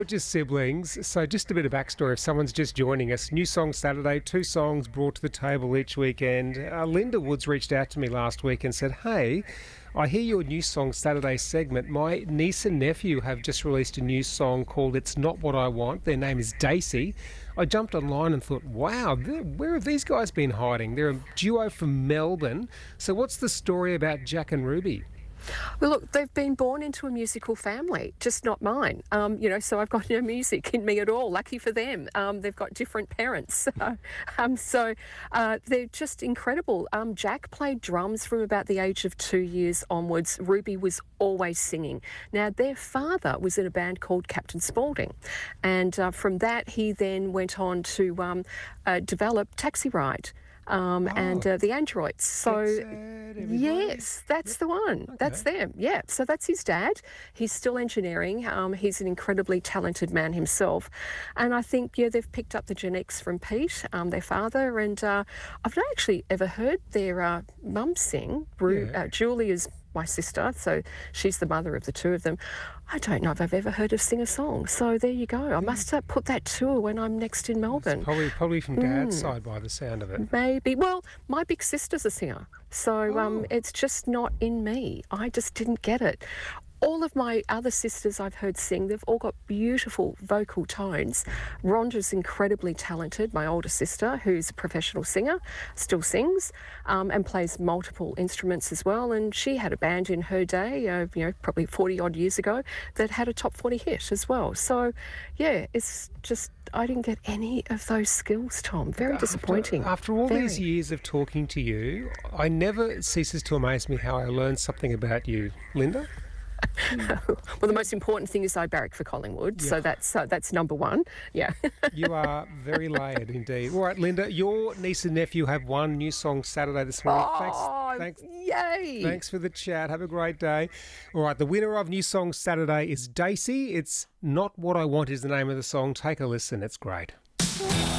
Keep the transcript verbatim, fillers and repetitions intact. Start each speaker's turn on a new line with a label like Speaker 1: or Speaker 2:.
Speaker 1: Just siblings. So just a bit of backstory if someone's just joining us. New Song Saturday, two songs brought to the table each weekend. Uh, Linda Woods reached out to me last week and said, hey, I hear your New Song Saturday segment. My niece and nephew have just released a new song called It's Not What I Want. Their name is Daisy. I jumped online and thought, wow, where have these guys been hiding? They're a duo from Melbourne. So what's the story about Jack and Ruby?
Speaker 2: Well, look, they've been born into a musical family, just not mine. Um, you know, so I've got no music in me at all. Lucky for them, um, they've got different parents. um, so uh, they're just incredible. Um, Jack played drums from about the age of two years onwards. Ruby was always singing. Now, their father was in a band called Captain Spaulding, and uh, from that he then went on to um, uh, develop Taxi Ride. Um,
Speaker 1: Oh.
Speaker 2: and uh, the Androids. So,
Speaker 1: Get set, everybody.
Speaker 2: yes, that's the one.
Speaker 1: Okay.
Speaker 2: That's them. Yeah. So that's his dad. He's still engineering. Um, he's an incredibly talented man himself. And I think, yeah, they've picked up the genetics from Pete, um, their father. And uh, I've not actually ever heard their uh, mum sing. Ru-
Speaker 1: Yeah.
Speaker 2: uh, Julie is my sister, so she's the mother of the two of them. I don't know if I've ever heard her sing a song. So there you go. I must uh, put that to her when I'm next in Melbourne.
Speaker 1: Probably, probably from Dad's side by the sound of it.
Speaker 2: Maybe. Well, my big sister's a singer, so um,
Speaker 1: Oh.
Speaker 2: it's just not in me. I just didn't get it. All of my other sisters I've heard sing, they've all got beautiful vocal tones. Rhonda's incredibly talented, my older sister, who's a professional singer, still sings um, and plays multiple instruments as well. And she had a band in her day, uh, you know, probably forty odd years ago, that had a top forty hit as well. So, yeah, it's just, I didn't get any of those skills, Tom. Very disappointing.
Speaker 1: After, after all
Speaker 2: Very.
Speaker 1: these years of talking to you, I never ceases to amaze me how I learned something about you, Linda.
Speaker 2: Well, the most important thing is I barrack for Collingwood,
Speaker 1: Yeah.
Speaker 2: so that's uh, that's number one. Yeah.
Speaker 1: You are very layered indeed. All right, Linda, your niece and nephew have one New Song Saturday this morning.
Speaker 2: Oh,
Speaker 1: thanks, thanks,
Speaker 2: yay!
Speaker 1: thanks for the chat. Have a great day. All right, the winner of New Song Saturday is Daisy. It's Not What I Want is the name of the song. Take a listen. It's great.